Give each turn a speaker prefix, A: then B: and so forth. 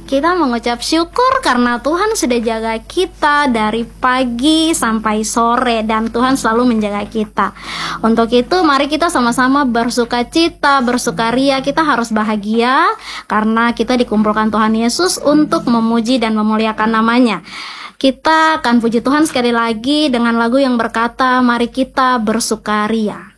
A: Kita mengucap syukur karena Tuhan sudah jaga kita dari pagi sampai sore, dan Tuhan selalu menjaga kita. Untuk itu mari kita sama-sama bersukacita, bersukaria. Kita harus bahagia karena kita dikumpulkan Tuhan Yesus untuk memuji dan memuliakan namanya. Kita akan puji Tuhan sekali lagi dengan lagu yang berkata, mari kita bersukaria.